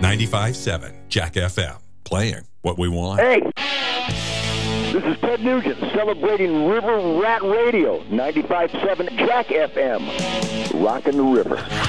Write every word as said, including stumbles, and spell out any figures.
ninety-five point seven Jack F M, playing what we want. Hey, this is Ted Nugent celebrating River Rat Radio, ninety-five point seven Jack F M, rocking the river.